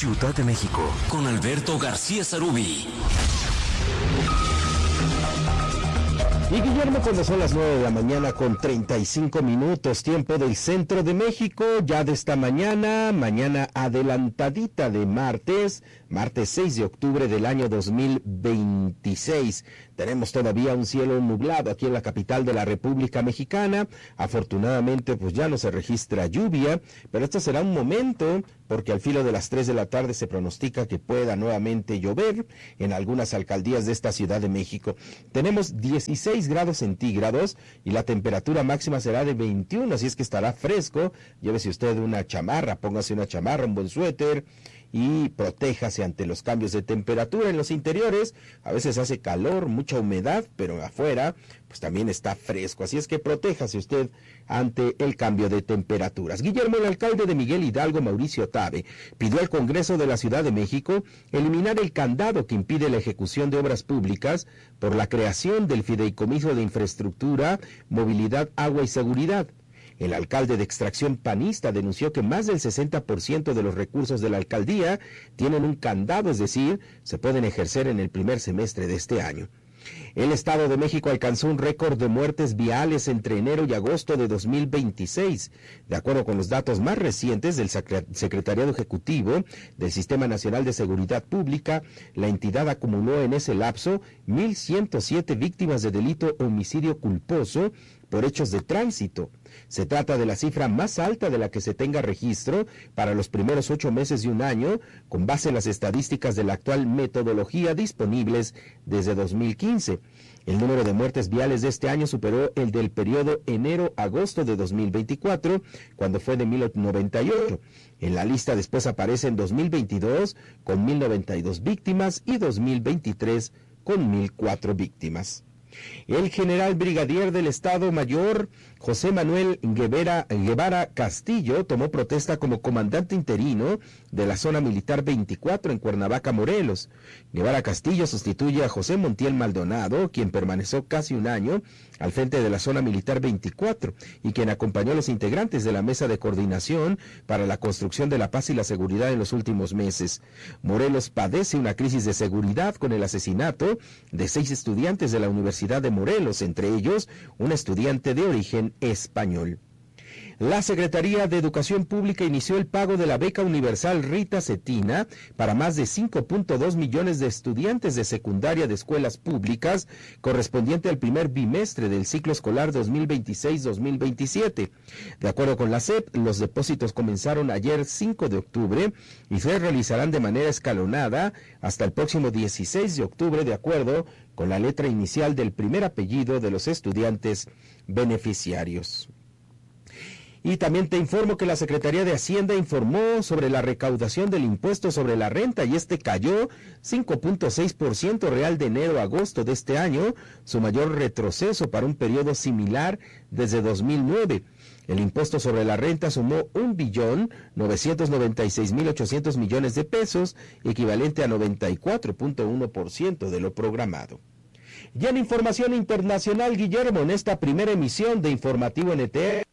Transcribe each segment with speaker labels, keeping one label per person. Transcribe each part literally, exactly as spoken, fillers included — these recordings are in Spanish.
Speaker 1: Ciudad de México, con Alberto García Sarubí.
Speaker 2: Y Guillermo, cuando son las nueve de la mañana con treinta y cinco minutos, tiempo del centro de México, ya de esta mañana, mañana adelantadita de martes, martes seis de octubre del año dos mil veintiséis. Tenemos todavía un cielo nublado aquí en la capital de la República Mexicana. Afortunadamente, pues ya no se registra lluvia, pero esto será un momento, porque al filo de las tres de la tarde se pronostica que pueda nuevamente llover en algunas alcaldías de esta Ciudad de México. Tenemos dieciséis grados centígrados y la temperatura máxima será de veintiuno, así es que estará fresco. Llévese usted una chamarra, póngase una chamarra, un buen suéter y protéjase ante los cambios de temperatura. En los interiores a veces hace calor, mucha humedad, pero afuera pues también está fresco, así es que protéjase usted ante el cambio de temperaturas. Guillermo, el alcalde de Miguel Hidalgo, Mauricio Tabe, pidió al Congreso de la Ciudad de México eliminar el candado que impide la ejecución de obras públicas por la creación del Fideicomiso de Infraestructura, Movilidad, Agua y Seguridad. El alcalde de extracción panista denunció que más del sesenta por ciento de los recursos de la alcaldía tienen un candado, es decir, se pueden ejercer en el primer semestre de este año. El Estado de México alcanzó un récord de muertes viales entre enero y agosto de dos mil veintiséis. De acuerdo con los datos más recientes del Secretariado Ejecutivo del Sistema Nacional de Seguridad Pública, la entidad acumuló en ese lapso mil ciento siete víctimas de delito homicidio culposo por hechos de tránsito. Se trata de la cifra más alta de la que se tenga registro para los primeros ocho meses de un año, con base en las estadísticas de la actual metodología disponibles desde dos mil quince. El número de muertes viales de este año superó el del periodo enero-agosto de dos mil veinticuatro, cuando fue de mil noventa y ocho. En la lista después aparece en dos mil veintidós con mil noventa y dos víctimas y dos mil veintitrés con mil cuatro víctimas. El general brigadier del Estado Mayor, José Manuel Guevara, Guevara Castillo, tomó protesta como comandante interino de la zona militar veinticuatro en Cuernavaca, Morelos. Guevara Castillo sustituye a José Montiel Maldonado, quien permaneció casi un año al frente de la zona militar veinticuatro y quien acompañó a los integrantes de la mesa de coordinación para la construcción de la paz y la seguridad en los últimos meses. Morelos padece una crisis de seguridad con el asesinato de seis estudiantes de la Universidad de Morelos, entre ellos un estudiante de origen español. La Secretaría de Educación Pública inició el pago de la beca universal Rita Cetina para más de cinco punto dos millones de estudiantes de secundaria de escuelas públicas, correspondiente al primer bimestre del ciclo escolar dos mil veintiséis dos mil veintisiete. De acuerdo con la S E P, los depósitos comenzaron ayer cinco de octubre y se realizarán de manera escalonada hasta el próximo dieciséis de octubre, de acuerdo con la letra inicial del primer apellido de los estudiantes beneficiarios. Y también te informo que la Secretaría de Hacienda informó sobre la recaudación del impuesto sobre la renta y este cayó cinco punto seis por ciento real de enero a agosto de este año, su mayor retroceso para un periodo similar desde dos mil nueve. El impuesto sobre la renta sumó un billón novecientos noventa y seis mil ochocientos millones de pesos, equivalente a noventa y cuatro punto uno por ciento de lo programado. Y en información internacional, Guillermo, en esta primera emisión de Informativo N T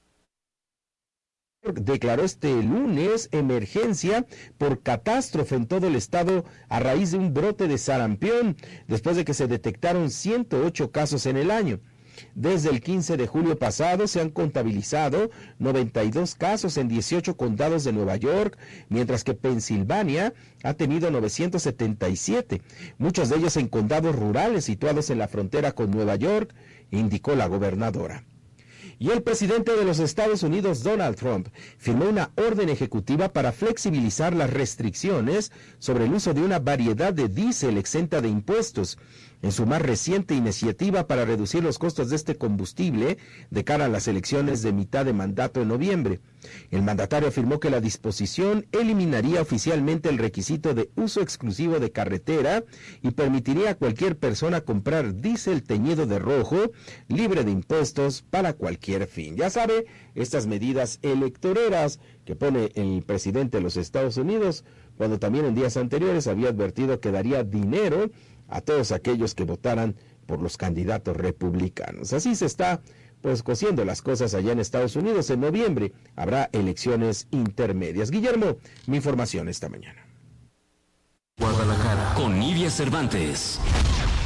Speaker 2: declaró este lunes emergencia por catástrofe en todo el estado a raíz de un brote de sarampión, después de que se detectaron ciento ocho casos en el año. Desde el quince de julio pasado se han contabilizado noventa y dos casos en dieciocho condados de Nueva York, mientras que Pensilvania ha tenido novecientos setenta y siete, muchos de ellos en condados rurales situados en la frontera con Nueva York, indicó la gobernadora. Y el presidente de los Estados Unidos, Donald Trump, firmó una orden ejecutiva para flexibilizar las restricciones sobre el uso de una variedad de diésel exenta de impuestos, en su más reciente iniciativa para reducir los costos de este combustible de cara a las elecciones de mitad de mandato en noviembre. El mandatario afirmó que la disposición eliminaría oficialmente el requisito de uso exclusivo de carretera y permitiría a cualquier persona comprar diésel teñido de rojo, libre de impuestos, para cualquier fin. Ya sabe, estas medidas electoreras que pone el presidente de los Estados Unidos, cuando también en días anteriores había advertido que daría dinero a todos aquellos que votaran por los candidatos republicanos. Así se está pues cosiendo las cosas allá en Estados Unidos. En noviembre habrá elecciones intermedias. Guillermo, mi información esta mañana.
Speaker 1: con Nidia Cervantes.